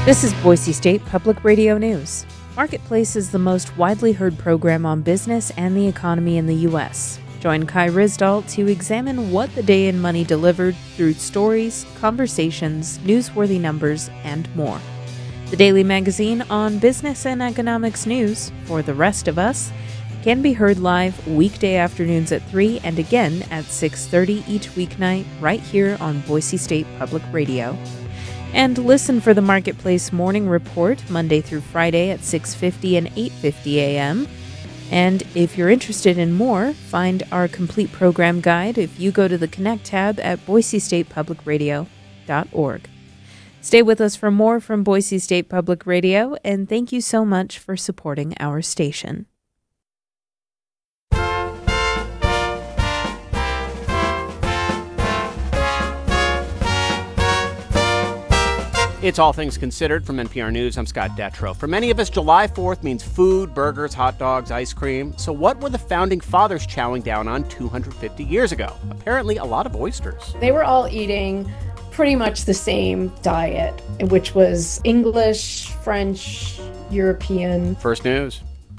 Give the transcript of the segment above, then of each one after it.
This is Boise State Public Radio News. Marketplace is the most widely heard program on business and the economy in the U.S. Join Kai Risdahl to examine what the day in money delivered through stories, conversations, newsworthy numbers, and more. The daily magazine on business and economics news for the rest of us can be heard live weekday afternoons at 3 and again at 6:30 each weeknight right here on Boise State Public Radio. And listen for the Marketplace Morning Report Monday through Friday at 6:50 and 8:50 a.m. And if you're interested in more, find our complete program guide if you go to the Connect tab at boisestatepublicradio.org. Stay with us for more from Boise State Public Radio, and thank you so much for supporting our station. It's All Things Considered from NPR News. I'm Scott Detrow. For many of us, July 4th means food, burgers, hot dogs, ice cream. So what were the founding fathers chowing down on 250 years ago? Apparently a lot of oysters. They were all eating pretty much the same diet, which was English, French, European. First News.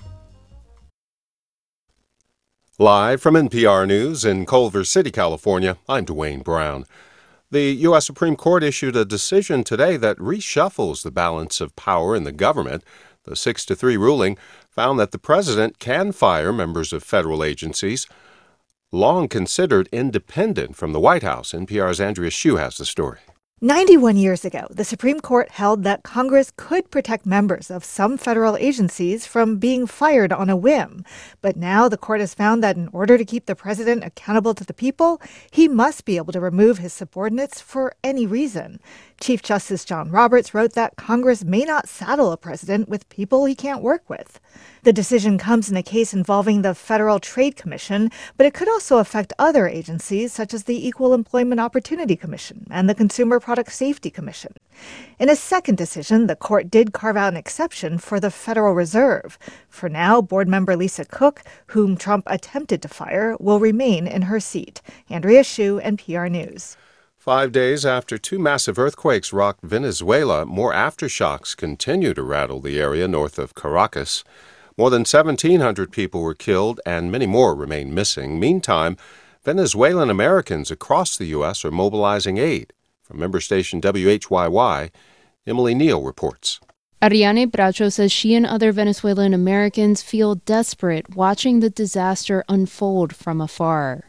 Live from NPR News in Culver City, California, I'm Dwayne Brown. The U.S. Supreme Court issued a decision today that reshuffles the balance of power in the government. The 6-3 ruling found that the president can fire members of federal agencies long considered independent from the White House. NPR's Andrea Hsu has the story. 91 years ago, the Supreme Court held that Congress could protect members of some federal agencies from being fired on a whim. But now the court has found that in order to keep the president accountable to the people, he must be able to remove his subordinates for any reason. Chief Justice John Roberts wrote that Congress may not saddle a president with people he can't work with. The decision comes in a case involving the Federal Trade Commission, but it could also affect other agencies such as the Equal Employment Opportunity Commission and the Consumer Product Safety Commission. In a second decision, the court did carve out an exception for the Federal Reserve. For now, board member Lisa Cook, whom Trump attempted to fire, will remain in her seat. Andrea Hsu, NPR News. 5 days after two massive earthquakes rocked Venezuela, more aftershocks continue to rattle the area north of Caracas. More than 1,700 people were killed and many more remain missing. Meantime, Venezuelan Americans across the U.S. are mobilizing aid. From member station WHYY, Emily Neal reports. Ariane Bracho says she and other Venezuelan Americans feel desperate watching the disaster unfold from afar.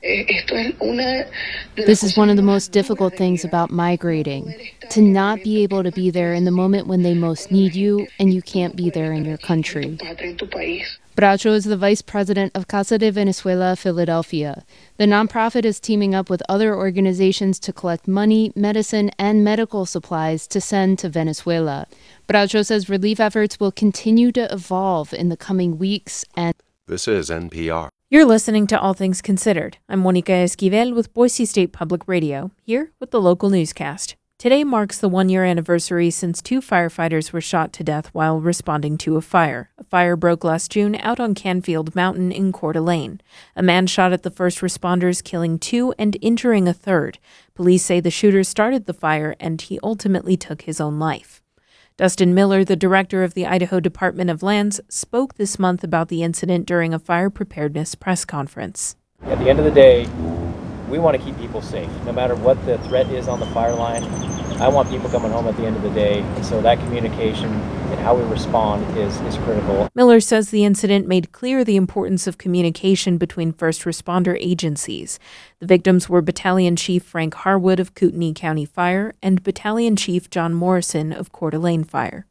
This is one of the most difficult things about migrating, to not be able to be there in the moment when they most need you and you can't be there in your country. Bracho is the vice president of Casa de Venezuela, Philadelphia. The nonprofit is teaming up with other organizations to collect money, medicine, and medical supplies to send to Venezuela. Bracho says relief efforts will continue to evolve in the coming weeks. And this is NPR. You're listening to All Things Considered. I'm Monica Esquivel with Boise State Public Radio, here with the local newscast. Today marks the one-year anniversary since two firefighters were shot to death while responding to a fire. A fire broke last June out on Canfield Mountain in Coeur d'Alene. A man shot at the first responders, killing two and injuring a third. Police say the shooter started the fire and he ultimately took his own life. Dustin Miller, the director of the Idaho Department of Lands, spoke this month about the incident during a fire preparedness press conference. At the end of the day, we want to keep people safe, no matter what the threat is on the fire line. I want people coming home at the end of the day, and so that communication and how we respond is critical. Miller says the incident made clear the importance of communication between first responder agencies. The victims were Battalion Chief Frank Harwood of Kootenai County Fire and Battalion Chief John Morrison of Coeur d'Alene Fire.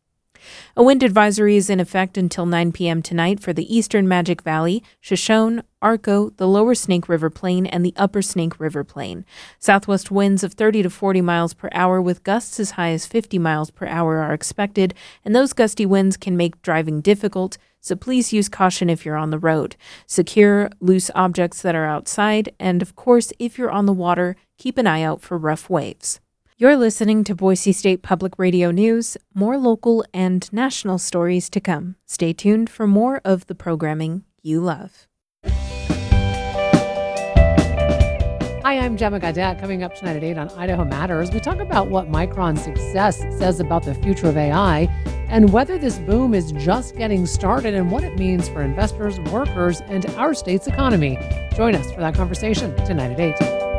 A wind advisory is in effect until 9 p.m. tonight for the eastern Magic Valley, Shoshone, Arco, the lower Snake River Plain, and the upper Snake River Plain. Southwest winds of 30 to 40 miles per hour with gusts as high as 50 miles per hour are expected, and those gusty winds can make driving difficult, so please use caution if you're on the road. Secure loose objects that are outside, and of course, if you're on the water, keep an eye out for rough waves. You're listening to Boise State Public Radio News. More local and national stories to come. Stay tuned for more of the programming you love. Hi, I'm Gemma Gadet. Coming up tonight at 8 on Idaho Matters, we talk about what Micron's success says about the future of AI and whether this boom is just getting started and what it means for investors, workers, and our state's economy. Join us for that conversation tonight at 8.